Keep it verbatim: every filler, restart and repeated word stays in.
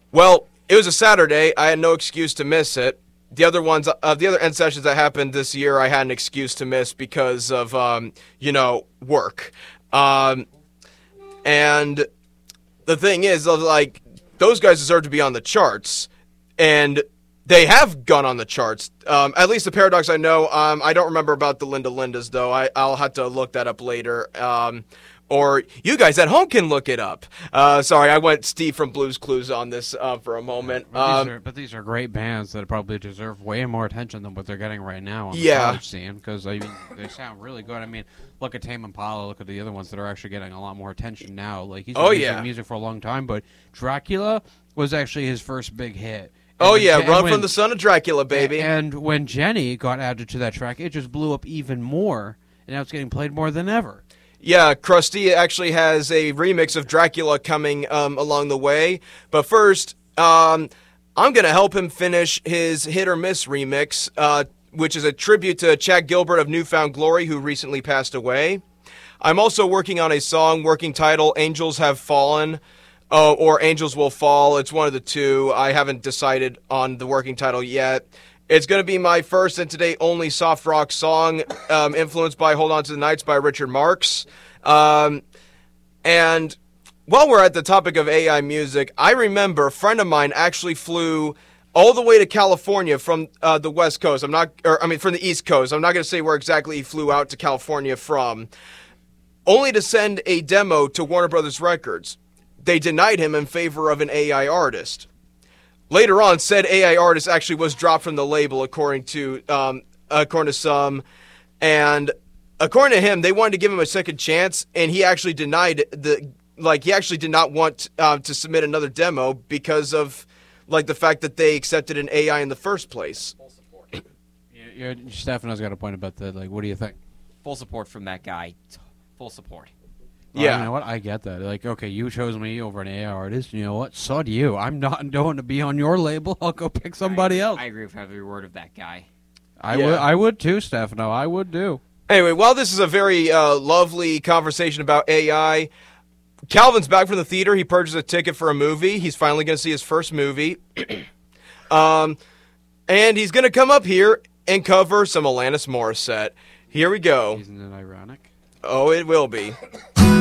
Well, it was a Saturday. I had no excuse to miss it. The other ones, uh, the other end sessions that happened this year, I had an excuse to miss because of, um, you know, work. Um, and the thing is, like, those guys deserve to be on the charts, and they have gone on the charts. Um, at least the Paradox I know. Um, I don't remember about the Linda Lindas, though. I, I'll have to look that up later. Um, or you guys at home can look it up. Uh, sorry, I went Steve from Blues Clues on this uh, for a moment. But, um, these are, but these are great bands that probably deserve way more attention than what they're getting right now on the Yeah. college scene, because I mean, they sound really good. I mean, look at Tame Impala, look at the other ones that are actually getting a lot more attention now. Like he's been Oh, making yeah. music for a long time, but Dracula was actually his first big hit. oh, And yeah, when- Run when- from the Son of Dracula, baby. And when Jenny got added to that track, it just blew up even more, and now it's getting played more than ever. Yeah, Krusty actually has a remix of Dracula coming um, along the way. But first, um, I'm going to help him finish his Hit or Miss remix, uh, which is a tribute to Chad Gilbert of Newfound Glory, who recently passed away. I'm also working on a song, working title, Angels Have Fallen, uh, or Angels Will Fall. It's one of the two. I haven't decided on the working title yet. It's going to be my first and today only soft rock song, um, influenced by Hold On to the Nights by Richard Marx. Um, and while we're at the topic of A I music, I remember a friend of mine actually flew all the way to California from uh, the West Coast. I'm not, or I mean, from the East Coast. I'm not going to say where exactly he flew out to California from, only to send a demo to Warner Brothers Records. They denied him in favor of an A I artist. Later on, said A I artist actually was dropped from the label, according to um, according to some, and according to him, they wanted to give him a second chance, and he actually denied the like he actually did not want uh, to submit another demo because of like the fact that they accepted an A I in the first place. Full support. Yeah, yeah, Stefano's got a point about that. Like, what do you think? Full support from that guy. Full support. Well, Yeah. you know what? I get that. Like, okay, you chose me over an A I artist. You know what? So do you. I'm not going to be on your label. I'll go pick somebody I, else. I agree with every word of that guy. I Yeah. would. I would too, Stefano. I would do. Anyway, while this is a very uh, lovely conversation about A I, Calvin's back from the theater. He purchased a ticket for a movie. He's finally going to see his first movie. um, and he's going to come up here and cover some Alanis Morissette. Here we go. Isn't it ironic? Oh, it will be.